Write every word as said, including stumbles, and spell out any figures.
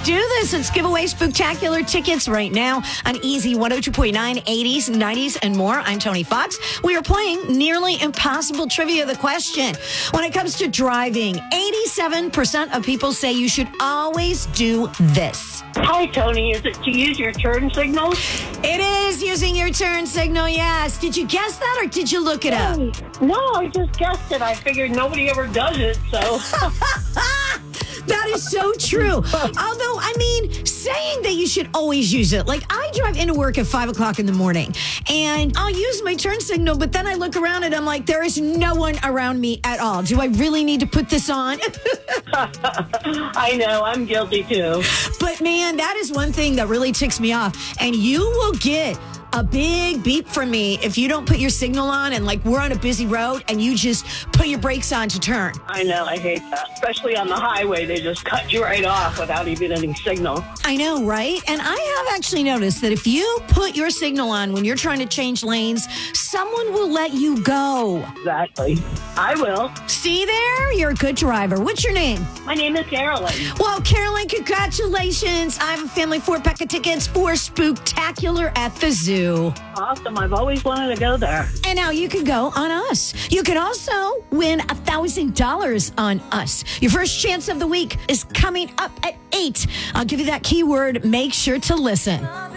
do this. Let's give away spooktacular tickets right now on Easy one oh two point nine, eighties, nineties, and more. I'm Tony Fox. We are playing Nearly Impossible Trivia. The question, when it comes to driving, eighty-seven percent of people say you should always do this. Hi, Tony. Is it to use your turn signals? It is using your turn signal, yes. Did you guess that or did you look it up? No, I just guessed it. I figured nobody ever does it, so. That is so true. Although, I mean, saying that you should always use it. Like, I drive into work at five o'clock in the morning, and I'll use my turn signal, but then I look around and I'm like, there is no one around me at all. Do I really need to put this on? I know. I'm guilty, too. But, man, that is one thing that really ticks me off. And you will get a big beep from me if you don't put your signal on and, like, we're on a busy road and you just put your brakes on to turn. I know. I hate that. Especially on the highway. They just cut you right off without even any signal. I know, right? And I have actually noticed that if you put your signal on when you're trying to change lanes, someone will let you go. Exactly. I will. See there? You're a good driver. What's your name? My name is Carolyn. Well, Carolyn, congratulations. I have a family four-pack of tickets for Spooktacular at the Zoo. Awesome. I've always wanted to go there. And now you can go on us. You can also win one thousand dollars on us. Your first chance of the week is coming up at eight. I'll give you that keyword. Make sure to listen.